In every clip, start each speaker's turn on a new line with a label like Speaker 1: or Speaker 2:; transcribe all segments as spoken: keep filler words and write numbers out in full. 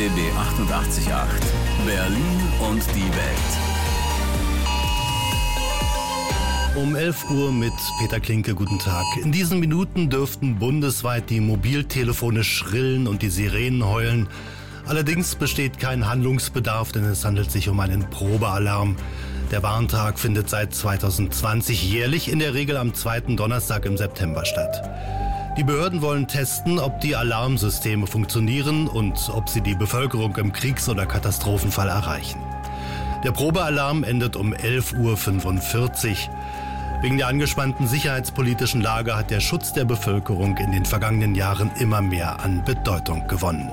Speaker 1: B B achtundachtzig Komma acht. Berlin und die Welt.
Speaker 2: Um elf Uhr mit Peter Klinke, guten Tag. In diesen Minuten dürften bundesweit die Mobiltelefone schrillen und die Sirenen heulen. Allerdings besteht kein Handlungsbedarf, denn es handelt sich um einen Probealarm. Der Warntag findet seit zweitausendzwanzig jährlich in der Regel am zweiten Donnerstag im September statt. Die Behörden wollen testen, ob die Alarmsysteme funktionieren und ob sie die Bevölkerung im Kriegs- oder Katastrophenfall erreichen. Der Probealarm endet um elf Uhr fünfundvierzig. Wegen der angespannten sicherheitspolitischen Lage hat der Schutz der Bevölkerung in den vergangenen Jahren immer mehr an Bedeutung gewonnen.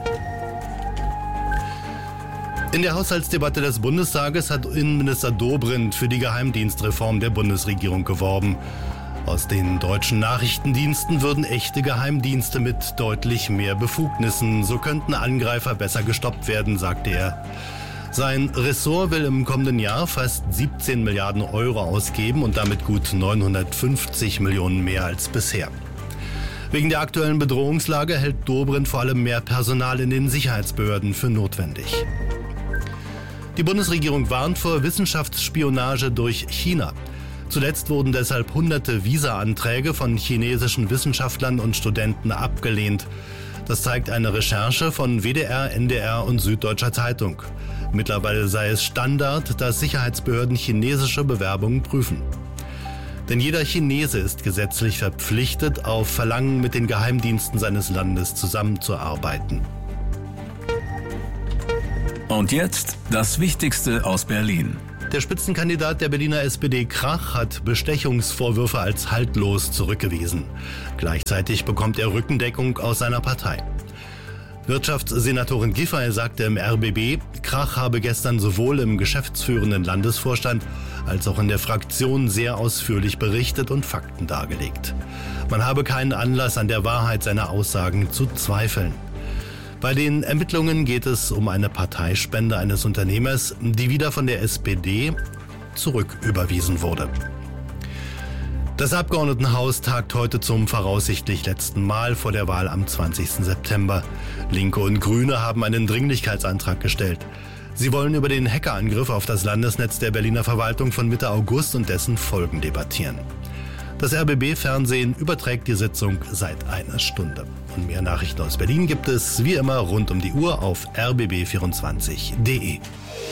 Speaker 2: In der Haushaltsdebatte des Bundestages hat Innenminister Dobrindt für die Geheimdienstreform der Bundesregierung geworben. Aus den deutschen Nachrichtendiensten würden echte Geheimdienste mit deutlich mehr Befugnissen. So könnten Angreifer besser gestoppt werden, sagte er. Sein Ressort will im kommenden Jahr fast siebzehn Milliarden Euro ausgeben und damit gut neunhundertfünfzig Millionen mehr als bisher. Wegen der aktuellen Bedrohungslage hält Dobrindt vor allem mehr Personal in den Sicherheitsbehörden für notwendig. Die Bundesregierung warnt vor Wissenschaftsspionage durch China. Zuletzt wurden deshalb hunderte Visa-Anträge von chinesischen Wissenschaftlern und Studenten abgelehnt. Das zeigt eine Recherche von W D R, N D R und Süddeutscher Zeitung. Mittlerweile sei es Standard, dass Sicherheitsbehörden chinesische Bewerbungen prüfen. Denn jeder Chinese ist gesetzlich verpflichtet, auf Verlangen mit den Geheimdiensten seines Landes zusammenzuarbeiten.
Speaker 1: Und jetzt das Wichtigste aus Berlin.
Speaker 2: Der Spitzenkandidat der Berliner S P D Krach hat Bestechungsvorwürfe als haltlos zurückgewiesen. Gleichzeitig bekommt er Rückendeckung aus seiner Partei. Wirtschaftssenatorin Giffey sagte im R B B, Krach habe gestern sowohl im geschäftsführenden Landesvorstand als auch in der Fraktion sehr ausführlich berichtet und Fakten dargelegt. Man habe keinen Anlass, an der Wahrheit seiner Aussagen zu zweifeln. Bei den Ermittlungen geht es um eine Parteispende eines Unternehmers, die wieder von der S P D zurücküberwiesen wurde. Das Abgeordnetenhaus tagt heute zum voraussichtlich letzten Mal vor der Wahl am zwanzigsten September. Linke und Grüne haben einen Dringlichkeitsantrag gestellt. Sie wollen über den Hackerangriff auf das Landesnetz der Berliner Verwaltung von Mitte August und dessen Folgen debattieren. Das R B B-Fernsehen überträgt die Sitzung seit einer Stunde. Und mehr Nachrichten aus Berlin gibt es wie immer rund um die Uhr auf r b b vierundzwanzig punkt d e.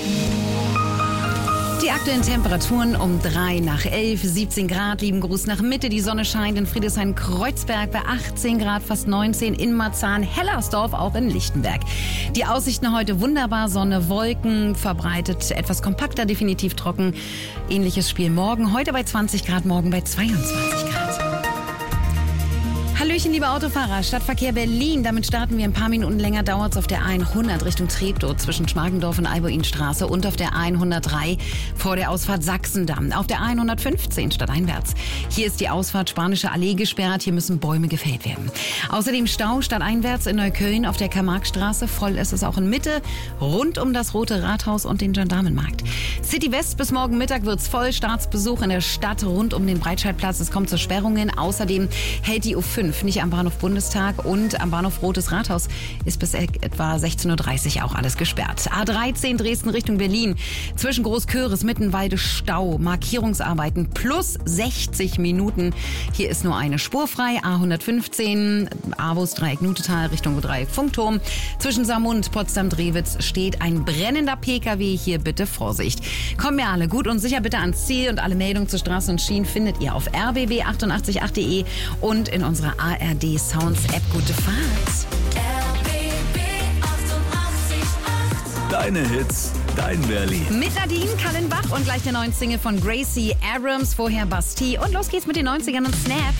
Speaker 3: Die aktuellen Temperaturen um drei nach elf, siebzehn Grad, lieben Gruß nach Mitte. Die Sonne scheint in Friedrichshain-Kreuzberg bei achtzehn Grad, fast neunzehn in Marzahn, Hellersdorf, auch in Lichtenberg. Die Aussichten heute wunderbar, Sonne, Wolken, verbreitet, etwas kompakter, definitiv trocken. Ähnliches Spiel morgen, heute bei zwanzig Grad, morgen bei zweiundzwanzig Grad. Hallöchen, liebe Autofahrer, Stadtverkehr Berlin. Damit starten wir ein paar Minuten länger. Dauert es auf der hundert Richtung Treptow zwischen Schmargendorf und Albuinstraße und auf der hundertdrei vor der Ausfahrt Sachsendamm. Auf der hundertfünfzehn stadteinwärts. Hier ist die Ausfahrt Spanische Allee gesperrt. Hier müssen Bäume gefällt werden. Außerdem Stau stadteinwärts in Neukölln auf der Karl-Marx-Straße. Voll ist es auch in Mitte, rund um das Rote Rathaus und den Gendarmenmarkt. City West bis morgen Mittag wird's voll. Staatsbesuch in der Stadt rund um den Breitscheidplatz. Es kommt zu Sperrungen. Außerdem hält die U fünf nicht am Bahnhof Bundestag und am Bahnhof Rotes Rathaus ist bis etwa sechzehn Uhr dreißig auch alles gesperrt. A dreizehn Dresden Richtung Berlin. Zwischen Großköris, Mittenwalde Stau. Markierungsarbeiten plus sechzig Minuten. Hier ist nur eine Spur frei. A hundertfünfzehn, Avus Dreieck Nutetal Richtung U drei Funkturm. Zwischen Saarmund, Potsdam-Drewitz steht ein brennender P K W. Hier bitte Vorsicht. Kommen wir alle gut und sicher bitte ans Ziel und alle Meldungen zu Straßen und Schienen findet ihr auf r b b achtundachtzig Komma acht punkt d e und in unserer A R D Sounds App. Gute Fahrt.
Speaker 4: R B B achtundachtzig Komma acht.
Speaker 1: Deine Hits, dein Berlin.
Speaker 3: Mit Nadine Kallenbach und gleich der neuen Single von Gracie Abrams, vorher Bastille und los geht's mit den neunzigern und Snap.